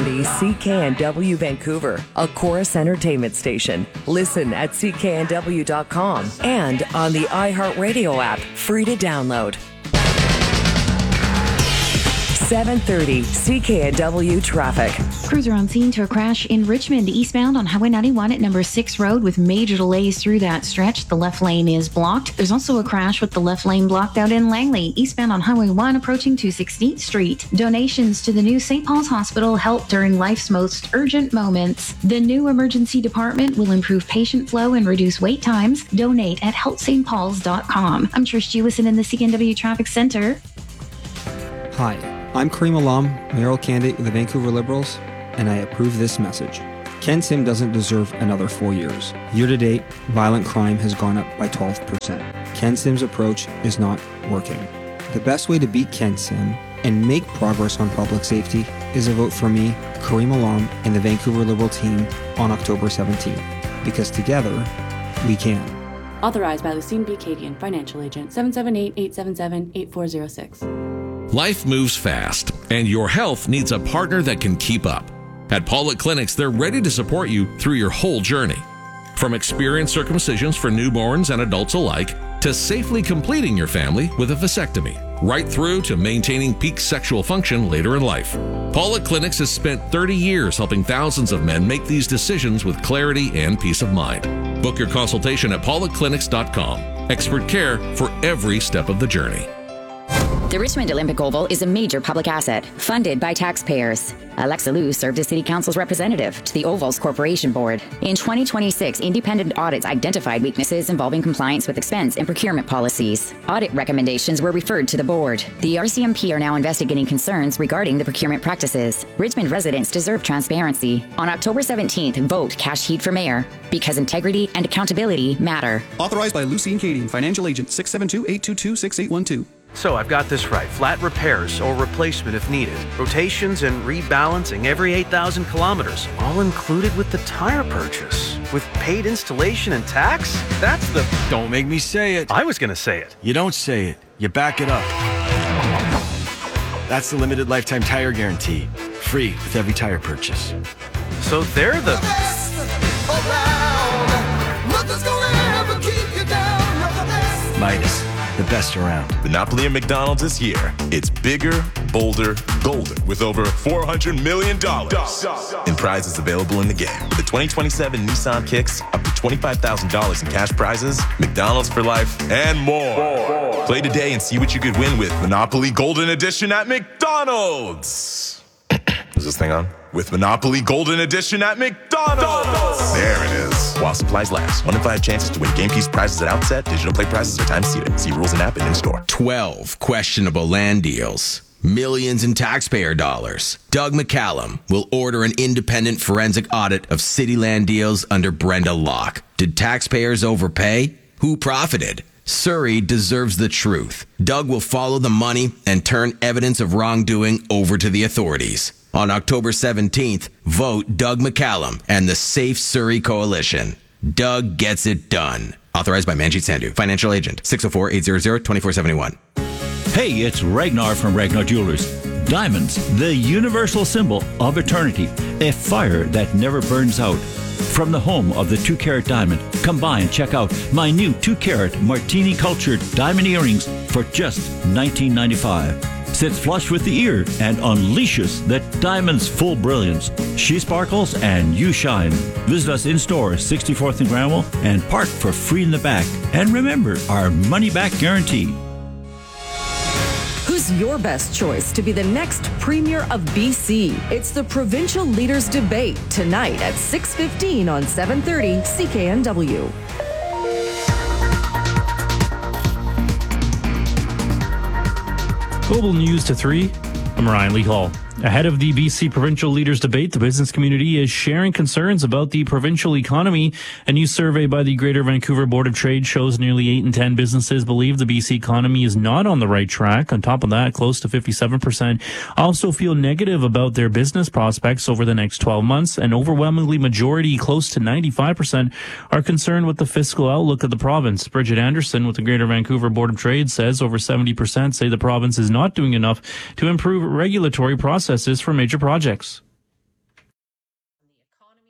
730 CKNW Vancouver, a Chorus Entertainment station. Listen at cknw.com and on the iHeartRadio app, free to download. 730 CKNW traffic. Crews are on scene to a crash in Richmond, eastbound on Highway 91 at number 6 Road with major delays through that stretch. The left lane is blocked. There's also a crash with the left lane blocked out in Langley, eastbound on Highway 1 approaching 216th Street. Donations to the new St. Paul's Hospital help during life's most urgent moments. The new emergency department will improve patient flow and reduce wait times. Donate at helpstpauls.com. I'm Trish Jewison in the CKNW Traffic Center. Hi. I'm Kareem Alam, mayoral candidate with the Vancouver Liberals, and I approve this message. Ken Sim doesn't deserve another 4 years. Year to date, violent crime has gone up by 12%. Ken Sim's approach is not working. The best way to beat Ken Sim and make progress on public safety is a vote for me, Kareem Alam, and the Vancouver Liberal team on October 17th. Because together, we can. Authorized by Lucine B. Cadian, Financial Agent, 778-877-8406. Life moves fast, and your health needs a partner that can keep up. At Pollock Clinics, they're ready to support you through your whole journey. From experienced circumcisions for newborns and adults alike, to safely completing your family with a vasectomy, right through to maintaining peak sexual function later in life. Pollock Clinics has spent 30 years helping thousands of men make these decisions with clarity and peace of mind. Book your consultation at pollockclinics.com. Expert care for every step of the journey. The Richmond Olympic Oval is a major public asset, funded by taxpayers. Alexa Liu served as City Council's representative to the Oval's Corporation Board. In 2026, independent audits identified weaknesses involving compliance with expense and procurement policies. Audit recommendations were referred to the board. The RCMP are now investigating concerns regarding the procurement practices. Richmond residents deserve transparency. On October 17th, vote Cash Heat for Mayor, because integrity and accountability matter. Authorized by Lucine Cadian, Financial Agent, 672-822-6812. So I've got this right. Flat repairs or replacement if needed. Rotations and rebalancing every 8,000 kilometers. All included with the tire purchase. With paid installation and tax? That's the... Don't make me say it. I was going to say it. You don't say it. You back it up. That's the limited lifetime tire guarantee. Free with every tire purchase. So they're the... best around. Nothing's gonna ever keep you down. You're the best. Midas. The best around. Monopoly at McDonald's is here. It's bigger, bolder, golden, with over $400 million in prizes available in the game. With the 2027 Nissan Kicks, up to $25,000 in cash prizes, McDonald's for life, and more. Play today and see what you could win with Monopoly Golden Edition at McDonald's. Is this thing on? With Monopoly Golden Edition at McDonald's. There it is. While supplies last. 1 in 5 chances to win game piece prizes at outset. Digital play prizes are time seated. See rules and app and in-store. 12 questionable land deals. Millions in taxpayer dollars. Doug McCallum will order an independent forensic audit of city land deals under Brenda Locke. Did taxpayers overpay? Who profited? Surrey deserves the truth. Doug will follow the money and turn evidence of wrongdoing over to the authorities. On October 17th, vote Doug McCallum and the Safe Surrey Coalition. Doug gets it done. Authorized by Manjit Sandhu, Financial Agent, 604-800-2471. Hey, it's Ragnar from Ragnar Jewelers. Diamonds, the universal symbol of eternity. A fire that never burns out. From the home of the 2-carat diamond, come by and check out my new 2-carat martini cultured diamond earrings for just $19.95. Sits flush with the ear and unleashes that diamond's full brilliance. She sparkles and you shine. Visit us in store, 64th and Granville, and park for free in the back. And remember, our money-back guarantee. Who's your best choice to be the next Premier of BC? It's the Provincial Leaders Debate tonight at 6:15 on 730 CKNW. Global News to 3. I'm Ryan Lee Hall. Ahead of the BC Provincial Leaders Debate, the business community is sharing concerns about the provincial economy. A new survey by the Greater Vancouver Board of Trade shows nearly 8 in 10 businesses believe the BC economy is not on the right track. On top of that, close to 57% also feel negative about their business prospects over the next 12 months. An overwhelmingly majority, close to 95%, are concerned with the fiscal outlook of the province. Bridget Anderson with the Greater Vancouver Board of Trade says over 70% say the province is not doing enough to improve regulatory processes for major projects.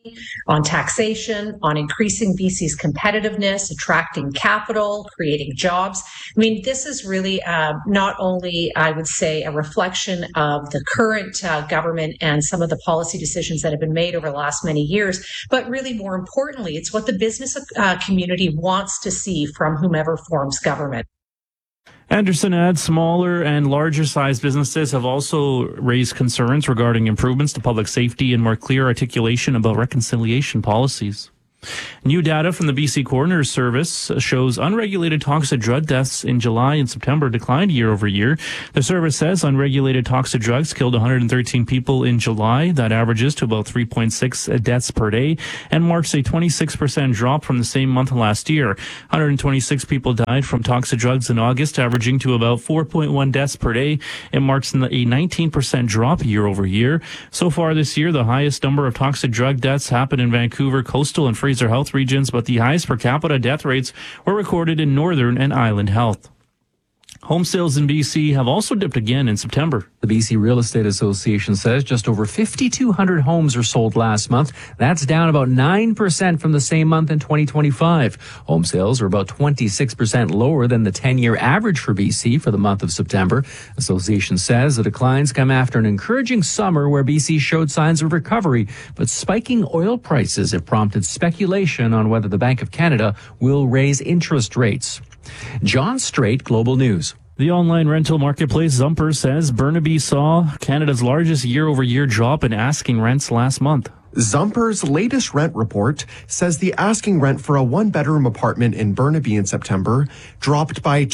on taxation, on increasing BC's competitiveness, attracting capital, creating jobs. I mean, this is really not only, I would say, a reflection of the current government and some of the policy decisions that have been made over the last many years, but really more importantly, it's what the business community wants to see from whomever forms government. Anderson adds smaller and larger sized businesses have also raised concerns regarding improvements to public safety and more clear articulation about reconciliation policies. New data from the BC Coroner's Service shows unregulated toxic drug deaths in July and September declined year over year. The service says unregulated toxic drugs killed 113 people in July. That averages to about 3.6 deaths per day and marks a 26% drop from the same month last year. 126 people died from toxic drugs in August, averaging to about 4.1 deaths per day. It marks a 19% drop year over year. So far this year, the highest number of toxic drug deaths happened in Vancouver, Coastal, and Fraser Health regions, but the highest per capita death rates were recorded in Northern and Island Health. Home sales in BC have also dipped again in September. The BC Real Estate Association says just over 5,200 homes are sold last month. That's down about 9% from the same month in 2025. Home sales are about 26% lower than the 10-year average for BC for the month of September. Association says the declines come after an encouraging summer where BC showed signs of recovery, but spiking oil prices have prompted speculation on whether the Bank of Canada will raise interest rates. John Strait, Global News. The online rental marketplace Zumper says Burnaby saw Canada's largest year-over-year drop in asking rents last month. Zumper's latest rent report says the asking rent for a one-bedroom apartment in Burnaby in September dropped by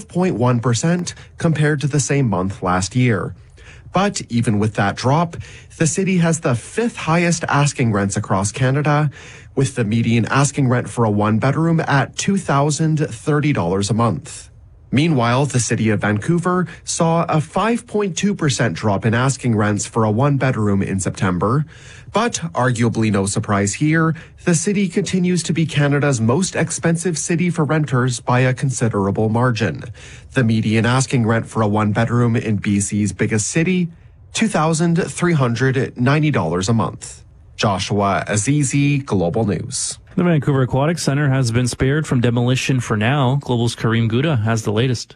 12.1% compared to the same month last year. But even with that drop, the city has the fifth highest asking rents across Canada, with the median asking rent for a one-bedroom at $2,030 a month. Meanwhile, the city of Vancouver saw a 5.2% drop in asking rents for a one-bedroom in September. But arguably no surprise here, the city continues to be Canada's most expensive city for renters by a considerable margin. The median asking rent for a one-bedroom in BC's biggest city, $2,390 a month. Joshua Azizi, Global News. The Vancouver Aquatic Centre has been spared from demolition for now. Global's Kareem Gouda has the latest.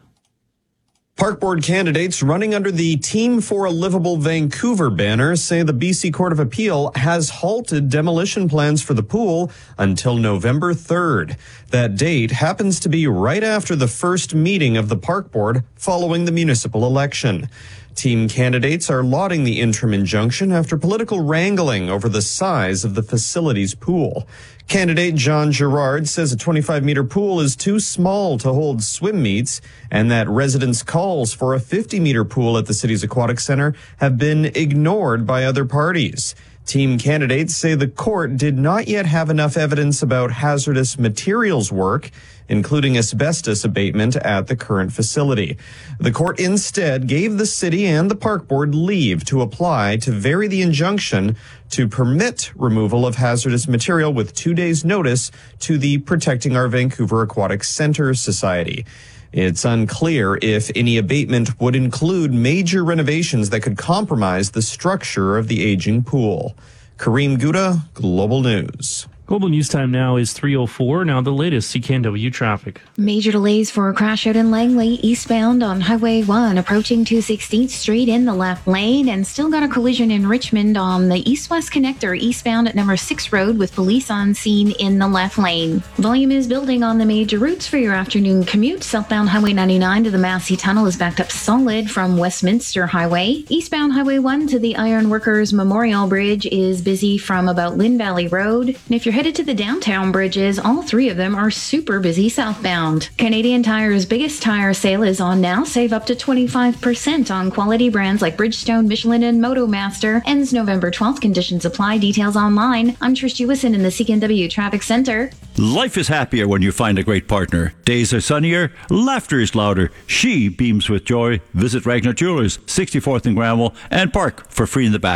Park Board candidates running under the Team for a Livable Vancouver banner say the BC Court of Appeal has halted demolition plans for the pool until November 3rd. That date happens to be right after the first meeting of the Park Board following the municipal election. Team candidates are lauding the interim injunction after political wrangling over the size of the facility's pool. Candidate John Gerard says a 25-meter pool is too small to hold swim meets and that residents' calls for a 50-meter pool at the city's aquatic center have been ignored by other parties. Team candidates say the court did not yet have enough evidence about hazardous materials work, including asbestos abatement at the current facility. The court instead gave the city and the park board leave to apply to vary the injunction to permit removal of hazardous material with 2 days' notice to the Protecting Our Vancouver Aquatic Center Society. It's unclear if any abatement would include major renovations that could compromise the structure of the aging pool. Kareem Gouda, Global News. Global News Time now is 3:04. Now the latest CKNW traffic. Major delays for a crash out in Langley, eastbound on Highway 1, approaching 216th Street in the left lane, and still got a collision in Richmond on the east-west connector, eastbound at number 6 Road, with police on scene in the left lane. Volume is building on the major routes for your afternoon commute. Southbound Highway 99 to the Massey Tunnel is backed up solid from Westminster Highway. Eastbound Highway 1 to the Iron Workers Memorial Bridge is busy from about Lynn Valley Road. And if you're headed to the downtown bridges, all 3 of them are super busy southbound. Canadian Tire's biggest tire sale is on now. Save up to 25% on quality brands like Bridgestone, Michelin, and MotoMaster. Ends November 12th. Conditions apply. Details online. I'm Trish Jewison in the CKNW Traffic Center. Life is happier when you find a great partner. Days are sunnier, laughter is louder. She beams with joy. Visit Ragnar Jewelers, 64th and Granville, and park for free in the back.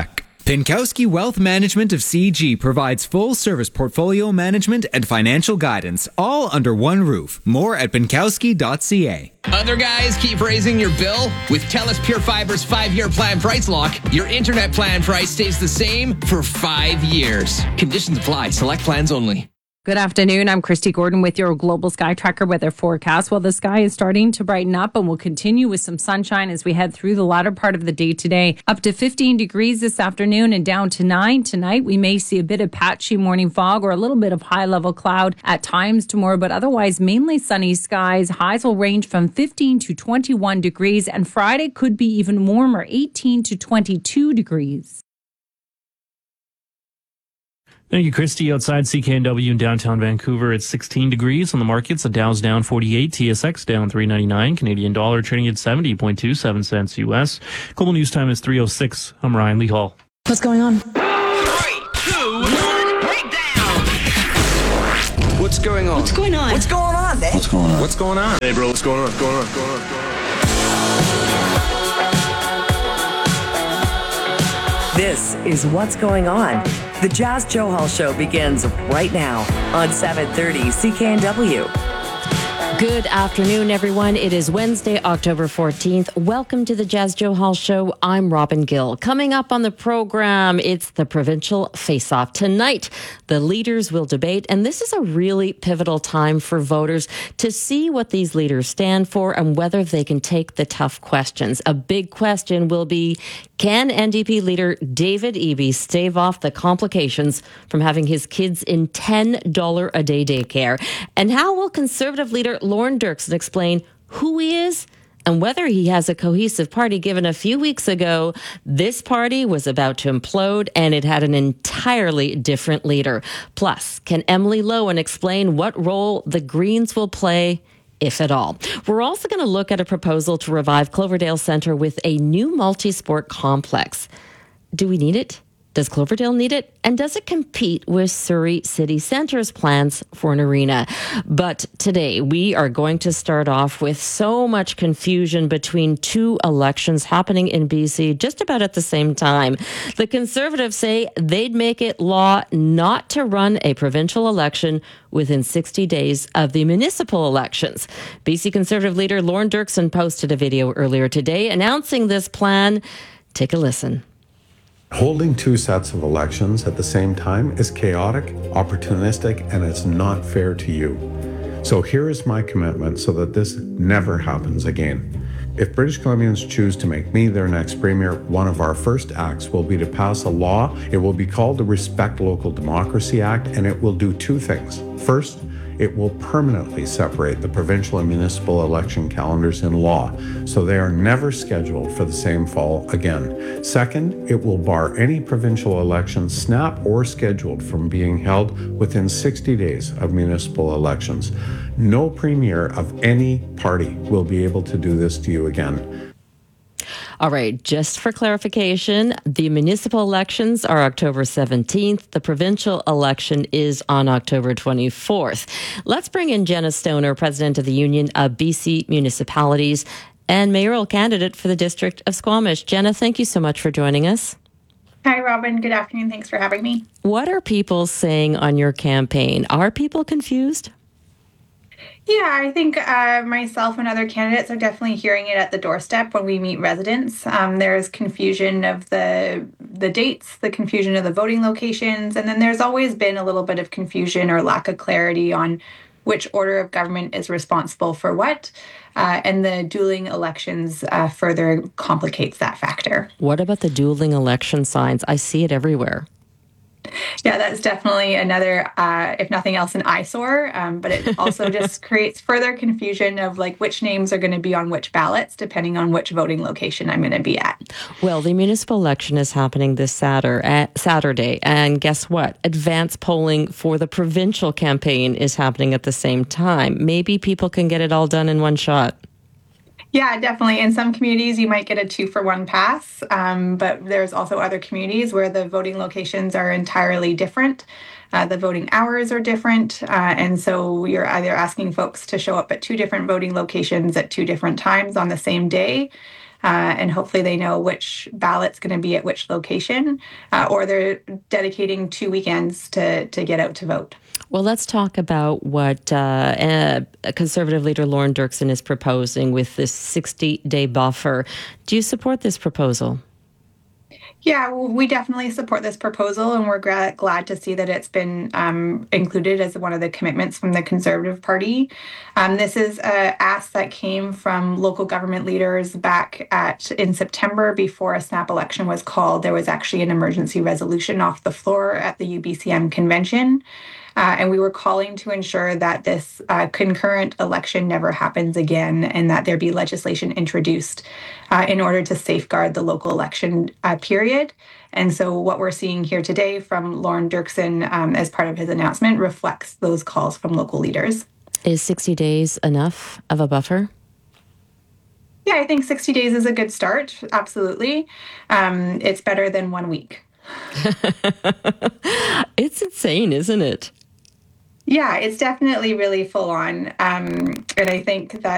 Pinkowski Wealth Management of CG provides full-service portfolio management and financial guidance, all under one roof. More at pinkowski.ca. Other guys keep raising your bill? With TELUS Pure Fiber's 5-year plan price lock, your internet plan price stays the same for 5 years. Conditions apply. Select plans only. Good afternoon. I'm Christy Gordon with your Global Sky Tracker weather forecast. Well, the sky is starting to brighten up and will continue with some sunshine as we head through the latter part of the day today. Up to 15 degrees this afternoon and down to 9 tonight. We may see a bit of patchy morning fog or a little bit of high-level cloud at times tomorrow, but otherwise mainly sunny skies. Highs will range from 15 to 21 degrees, and Friday could be even warmer, 18 to 22 degrees. Thank you, Christy. Outside CKNW in downtown Vancouver, it's 16 degrees on the markets. The Dow's down 48, TSX down 3.99, Canadian dollar trading at 70.27 cents US. Global News Time is 3:06. I'm Ryan Lee Hall. What's going on? 3, 2, 1, breakdown. What's going on? What's going on? What's going on, man? What's going on? What's going on? Hey, bro, what's going on? What's going on? What's going on? This is What's Going On. The Jazz Johal Show begins right now on 730 CKNW. Good afternoon, everyone. It is Wednesday, October 14th. Welcome to the Jazz Johal Show. I'm Robin Gill. Coming up on the program, it's the Provincial Face-Off. Tonight, the leaders will debate, and this is a really pivotal time for voters to see what these leaders stand for and whether they can take the tough questions. A big question will be, can NDP leader David Eby stave off the complications from having his kids in $10 a day daycare? And how will Conservative leader Lorne Dirksen explain who he is and whether he has a cohesive party, given a few weeks ago this party was about to implode and it had an entirely different leader? Plus, can Emily Lowen explain what role the Greens will play, if at all? We're also going to look at a proposal to revive Cloverdale Centre with a new multi-sport complex. Do we need it? Does Cloverdale need it? And does it compete with Surrey City Centre's plans for an arena? But today we are going to start off with so much confusion between two elections happening in BC just about at the same time. The Conservatives say they'd make it law not to run a provincial election within 60 days of the municipal elections. BC Conservative leader Lorne Dirksen posted a video earlier today announcing this plan. Take a listen. Holding two sets of elections at the same time is chaotic, opportunistic, and it's not fair to you. So here is my commitment so that this never happens again. If British Columbians choose to make me their next premier, one of our first acts will be to pass a law. It will be called the Respect Local Democracy Act, and it will do two things. First, it will permanently separate the provincial and municipal election calendars in law, so they are never scheduled for the same fall again. Second, it will bar any provincial election, snap or scheduled, from being held within 60 days of municipal elections. No premier of any party will be able to do this to you again. All right, just for clarification, the municipal elections are October 17th. The provincial election is on October 24th. Let's bring in Jenna Stoner, president of the Union of BC Municipalities and mayoral candidate for the District of Squamish. Jenna, thank you so much for joining us. Hi, Robin. Good afternoon. Thanks for having me. What are people saying on your campaign? Are people confused? Yeah, I think myself and other candidates are definitely hearing it at the doorstep when we meet residents. There's confusion of the dates, the confusion of the voting locations, and then there's always been a little bit of confusion or lack of clarity on which order of government is responsible for what, and the dueling elections further complicates that factor. What about the dueling election signs? I see it everywhere. Yeah, that's definitely another, if nothing else, an eyesore. But it also just creates further confusion of like which names are going to be on which ballots, depending on which voting location I'm going to be at. Well, the municipal election is happening this Saturday. And guess what? Advance polling for the provincial campaign is happening at the same time. Maybe people can get it all done in one shot. Yeah, definitely. In some communities, you might get a 2-for-1 pass, but there's also other communities where the voting locations are entirely different. The voting hours are different, and so you're either asking folks to show up at two different voting locations at two different times on the same day, and hopefully they know which ballot's going to be at which location, or they're dedicating 2 weekends to get out to vote. Well, let's talk about what Conservative leader Lauren Dirksen is proposing with this 60-day buffer. Do you support this proposal? Yeah, well, we definitely support this proposal, and we're glad to see that it's been included as one of the commitments from the Conservative Party. This is an ask that came from local government leaders back in September before a snap election was called. There was actually an emergency resolution off the floor at the UBCM convention. And we were calling to ensure that this concurrent election never happens again and that there be legislation introduced in order to safeguard the local election period. And so what we're seeing here today from Lauren Dirksen as part of his announcement reflects those calls from local leaders. Is 60 days enough of a buffer? Yeah, I think 60 days is a good start. Absolutely. It's better than 1 week. It's insane, isn't it? Yeah, it's definitely really full on. And I think that